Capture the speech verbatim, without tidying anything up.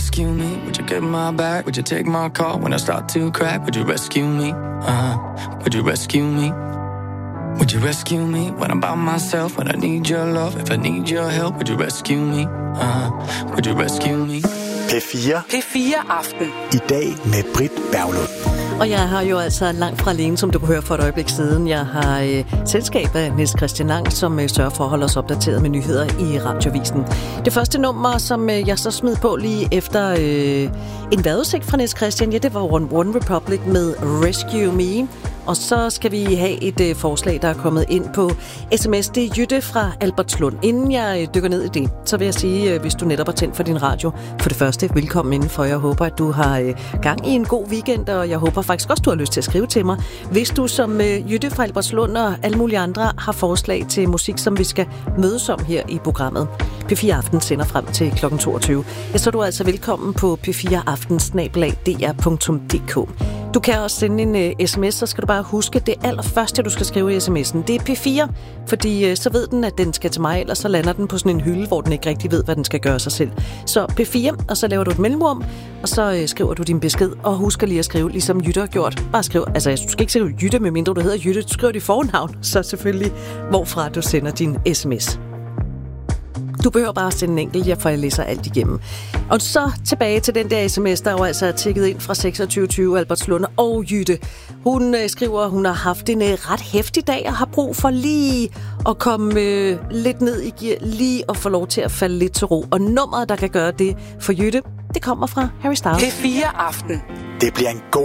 rescue me? Would you get my back? Would you take my call when I start to crack? Would you rescue me? Uh-huh. Would you rescue me? Would you rescue me when I'm by myself? When I need your love, if I need your help, would you rescue me? Uh-huh. Would you rescue me? P fire. P fire Aften. I dag med Britt Berglund. Og jeg har jo altså langt fra alene, som du kunne høre for et øjeblik siden. Jeg har øh, selskab af Niels Christian Lang, som øh, sørger for at holde os opdateret med nyheder i Radiovisen. Det første nummer, som øh, jeg så smed på lige efter øh, en vejrudsigt fra Niels Christian, ja, det var One, One Republic med Rescue Me. Og så skal vi have et øh, forslag, der er kommet ind på sms. Det er Jytte fra Albertslund. Inden jeg øh, dykker ned i det, så vil jeg sige, øh, hvis du netop har tændt for din radio, for det første, velkommen indenfor. Jeg håber, at du har øh, gang i en god weekend, og jeg håber faktisk også, du har lyst til at skrive til mig. Hvis du som øh, Jytte fra Albertslund og alle mulige andre har forslag til musik, som vi skal mødes om her i programmet. P fire Aften sender frem til klokken toogtyve. Ja, så er du altså velkommen på p fire aften snabel-a d r punktum d k. Du kan også sende en uh, sms, så skal du bare huske, det allerførste, du skal skrive i sms'en, det er P fire, fordi uh, så ved den, at den skal til mig, ellers så lander den på sådan en hylde, hvor den ikke rigtig ved, hvad den skal gøre sig selv. Så P fire, og så laver du et mellemrum, og så uh, skriver du din besked, og husk lige at skrive, ligesom Jytte har gjort. Bare skriv, altså du skal ikke skrive Jytte, medmindre du hedder Jytte, du skriver dit fornavn, så selvfølgelig, hvorfra du sender din sms. Du behøver bare at sende en enkelt, jeg får jeg læser alt igennem. Og så tilbage til den der sms, der jo altså er tækket ind fra seksogtyve tyve Albertslund og Jytte. Hun øh, skriver, at hun har haft en øh, ret heftig dag og har brug for lige at komme øh, lidt ned i gear, lige at få lov til at falde lidt til ro. Og nummeret, der kan gøre det for Jytte, det kommer fra Harry Styles. P fire Aften. Det bliver en god